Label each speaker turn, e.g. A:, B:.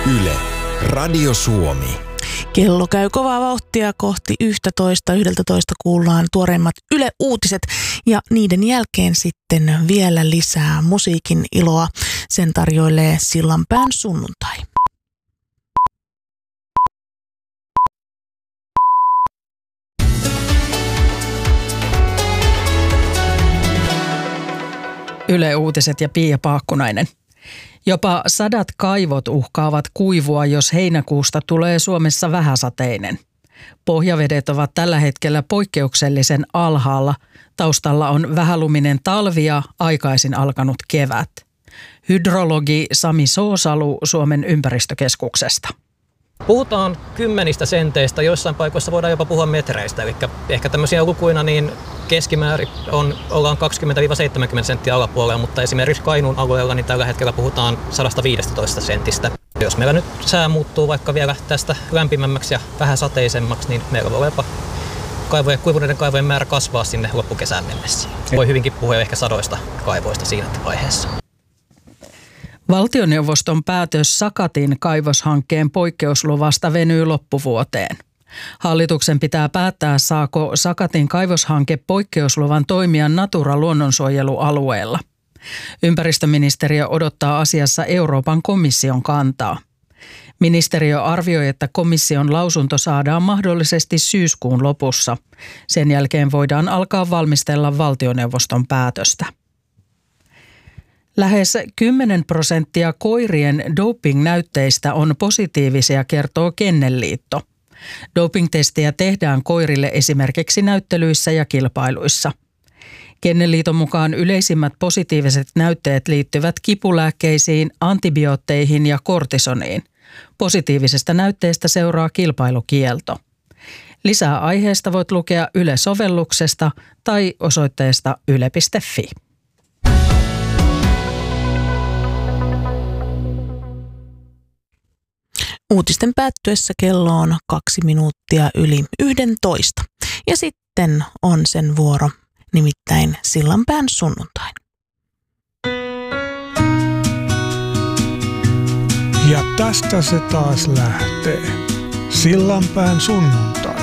A: Yle, Radio Suomi.
B: Kello käy kovaa vauhtia kohti 11 kuullaan tuoreimmat Yle Uutiset ja niiden jälkeen sitten vielä lisää musiikin iloa. Sen tarjoilee Sillanpään sunnuntai.
C: Yle Uutiset ja Pia Paakkunainen. Jopa 100 kaivot uhkaavat kuivua, jos heinäkuusta tulee Suomessa vähäsateinen. Pohjavedet ovat tällä hetkellä poikkeuksellisen alhaalla. Taustalla on vähäluminen talvi ja aikaisin alkanut kevät. Hydrologi Sami Soosalu Suomen ympäristökeskuksesta.
D: Puhutaan kymmenistä senteistä, joissain paikoissa voidaan jopa puhua metreistä. Eli ehkä tämmöisiä lukuina niin keskimäärin ollaan 20-70 senttiä alapuolella, mutta esimerkiksi Kainuun alueella niin tällä hetkellä puhutaan 115 sentistä. Jos meillä nyt sää muuttuu vaikka vielä tästä lämpimämmäksi ja vähän sateisemmaksi, niin meillä voi jopa kuivuneiden kaivojen määrä kasvaa sinne loppukesään mennessä. Voi hyvinkin puhua ehkä 100 kaivoista siinä vaiheessa.
C: Valtioneuvoston päätös Sakatin kaivoshankkeen poikkeusluvasta venyy loppuvuoteen. Hallituksen pitää päättää, saako Sakatin kaivoshanke poikkeusluvan toimia Natura-luonnonsuojelualueella. Ympäristöministeriö odottaa asiassa Euroopan komission kantaa. Ministeriö arvioi, että komission lausunto saadaan mahdollisesti syyskuun lopussa. Sen jälkeen voidaan alkaa valmistella valtioneuvoston päätöstä. Lähes 10% koirien doping-näytteistä on positiivisia, kertoo Kennelliitto. Doping-testejä tehdään koirille esimerkiksi näyttelyissä ja kilpailuissa. Kennelliiton mukaan yleisimmät positiiviset näytteet liittyvät kipulääkkeisiin, antibiootteihin ja kortisoniin. Positiivisesta näytteestä seuraa kilpailukielto. Lisää aiheesta voit lukea Yle-sovelluksesta tai osoitteesta yle.fi.
B: Uutisten päättyessä kello on 2 minuuttia yli 11. Ja sitten on sen vuoro, nimittäin Sillanpään sunnuntain.
E: Ja tästä se taas lähtee. Sillanpään sunnuntai.